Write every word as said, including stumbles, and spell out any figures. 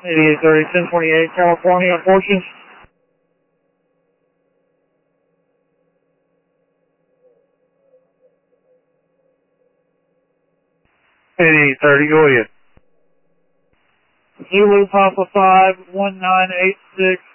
eighty-eight thirty, ten twenty-eight, California, Fortune. eighty-eight thirty, go ahead. Zulu Papa five, one nine eight six.